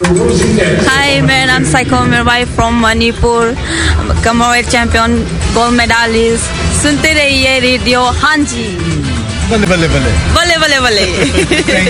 Hi, my name is Saiko Mirwai from Manipur, Commonwealth champion, gold medalist. सुनते रहिए radio हाँ जी बल्ले बल्ले बल्ले बल्ले बल्ले बल्ले